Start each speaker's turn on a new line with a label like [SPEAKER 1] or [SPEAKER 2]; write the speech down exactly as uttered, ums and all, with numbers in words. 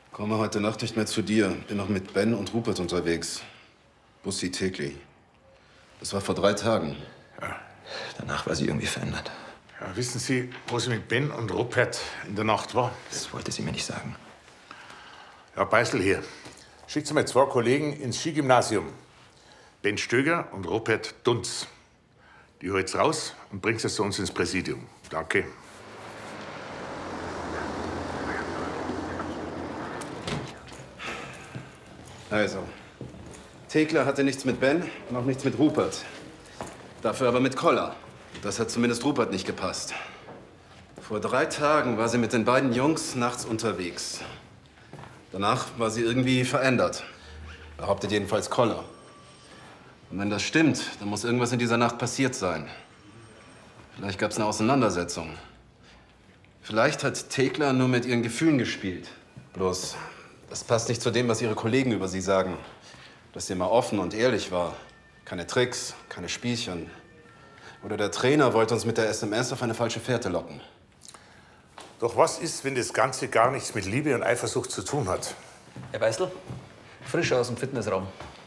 [SPEAKER 1] Komme heute Nacht nicht mehr zu dir. Bin noch mit Ben und Rupert unterwegs. Bussi Tegli. Das war vor drei Tagen.
[SPEAKER 2] Ja.
[SPEAKER 3] Danach war sie irgendwie verändert.
[SPEAKER 2] Ja, wissen Sie, wo sie mit Ben und Rupert in der Nacht war?
[SPEAKER 3] Das wollte sie mir nicht sagen.
[SPEAKER 2] Ja, Beißel hier. Schickt sie mal zwei Kollegen ins Skigymnasium. Ben Stöger und Rupert Dunz. Die holt's raus und bringt sie zu uns ins Präsidium. Danke.
[SPEAKER 1] Also, Thekla hatte nichts mit Ben und auch nichts mit Rupert. Dafür aber mit Koller. Das hat zumindest Rupert nicht gepasst. Vor drei Tagen war sie mit den beiden Jungs nachts unterwegs. Danach war sie irgendwie verändert. Behauptet jedenfalls Koller. Und wenn das stimmt, dann muss irgendwas in dieser Nacht passiert sein. Vielleicht gab es eine Auseinandersetzung. Vielleicht hat Thekla nur mit ihren Gefühlen gespielt. Bloß, das passt nicht zu dem, was ihre Kollegen über sie sagen. Dass sie immer offen und ehrlich war. Keine Tricks, keine Spielchen. Oder der Trainer wollte uns mit der S M S auf eine falsche Fährte locken.
[SPEAKER 2] Doch was ist, wenn das Ganze gar nichts mit Liebe und Eifersucht zu tun hat?
[SPEAKER 4] Herr Beißel, frisch aus dem Fitnessraum.